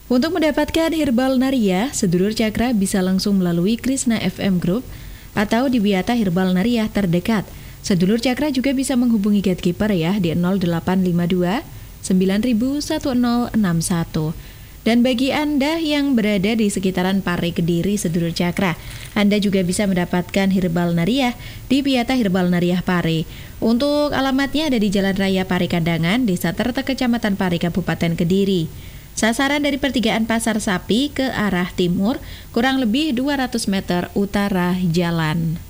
Untuk mendapatkan Herbal Nariah, sedulur Cakra bisa langsung melalui Krishna FM Group atau di Wiyata Herbal Nariah terdekat. Sedulur Cakra juga bisa menghubungi gatekeeper ya di 0852 901061. Dan bagi Anda yang berada di sekitaran Pare Kediri, sedulur Cakra, Anda juga bisa mendapatkan Herbal Nariah di Wiyata Herbal Nariah Pare. Untuk alamatnya ada di Jalan Raya Pare Kandangan, Desa Tertek, Kecamatan Pare, Kabupaten Kediri. Sasaran dari pertigaan Pasar Sapi ke arah timur, kurang lebih 200 meter utara jalan.